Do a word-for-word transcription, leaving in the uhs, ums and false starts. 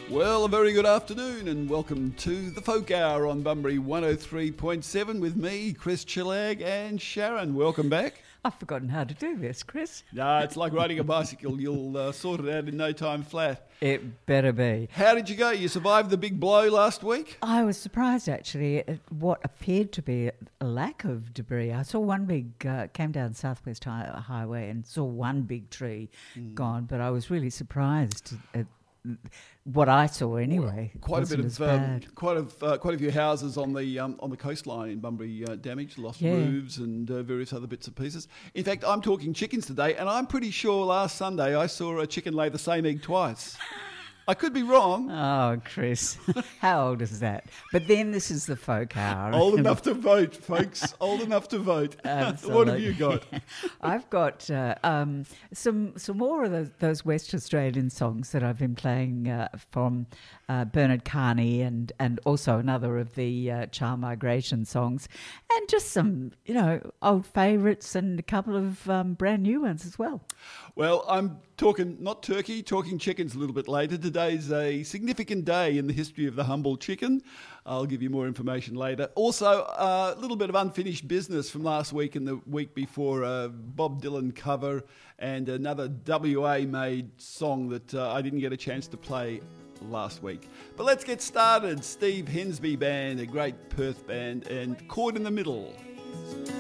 Well, a very good afternoon and welcome to the Folk Hour on Bunbury one oh three point seven with me, Chris Chillag, and Sharon. Welcome back. I've forgotten how to do this, Chris. Nah, it's like riding a bicycle. You'll uh, sort it out in no time flat. It better be. How did you go? You survived the big blow last week? I was surprised, actually, at what appeared to be a lack of debris. I saw one big, uh, came down Southwest Hi- Highway and saw one big tree mm. gone, but I was really surprised at what I saw anyway. Well, quite a bit of um, quite a uh, quite a few houses on the um, on the coastline in Bunbury uh, damaged, lost yeah. roofs and uh, various other bits and pieces. In fact, I'm talking chickens today, and I'm pretty sure last Sunday I saw a chicken lay the same egg twice. I could be wrong. Oh, Chris, how old is that? But then this is the Folk Hour. Old enough to vote, folks. Old enough to vote. What have you got? I've got uh, um, some some more of those, those West Australian songs that I've been playing uh, from uh, Bernard Carney and, and also another of the uh, Child Migration songs, and just some, you know, old favourites and a couple of um, brand new ones as well. Well, I'm talking not turkey, talking chickens a little bit later. Today's a significant day in the history of the humble chicken. I'll give you more information later. Also, a little bit of unfinished business from last week and the week before, a Bob Dylan cover and another W A-made song that uh, I didn't get a chance to play last week. But let's get started. Steve Hensby Band, a great Perth band, and Caught in the Middle.